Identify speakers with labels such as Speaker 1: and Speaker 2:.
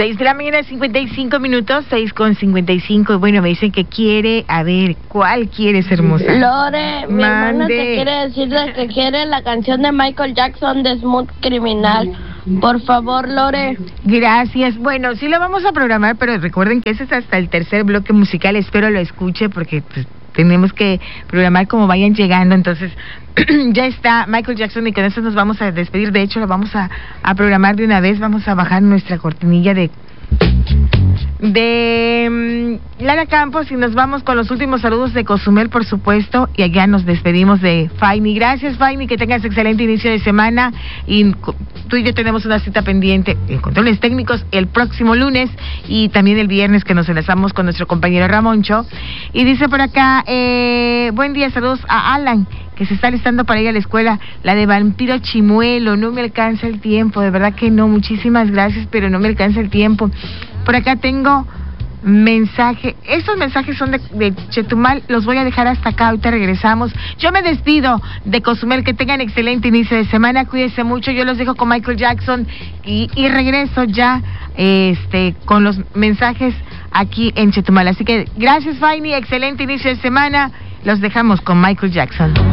Speaker 1: 6 de la mañana, 55 minutos, 6:55. Bueno, me dicen que quiere, a ver, ¿cuál quieres, hermosa?
Speaker 2: Lore, mi hermana te quiere decir que quiere la canción de Michael Jackson de Smooth Criminal. Por favor, Lore.
Speaker 1: Gracias. Bueno, sí lo vamos a programar, pero recuerden que ese es hasta el tercer bloque musical. Espero lo escuche porque pues, tenemos que programar como vayan llegando. Entonces, ya está Michael Jackson y con eso nos vamos a despedir. De hecho, lo vamos a programar de una vez. Vamos a bajar nuestra cortinilla de Lara Campos y nos vamos con los últimos saludos de Cozumel, por supuesto, y allá nos despedimos de Faini. Gracias, Faini, que tengas excelente inicio de semana y tú y yo tenemos una cita pendiente en controles técnicos el próximo lunes y también el viernes que nos enlazamos con nuestro compañero Ramoncho. Y dice por acá, buen día, saludos a Alan, que se está alistando para ir a la escuela, la de Vampiro Chimuelo. No me alcanza el tiempo, de verdad que no, muchísimas gracias, pero no me alcanza el tiempo. Por acá tengo mensaje, estos mensajes son de Chetumal, los voy a dejar hasta acá, ahorita regresamos. Yo me despido de Cozumel, que tengan excelente inicio de semana, cuídense mucho, yo los dejo con Michael Jackson y regreso ya con los mensajes aquí en Chetumal. Así que gracias, Faini, excelente inicio de semana, los dejamos con Michael Jackson.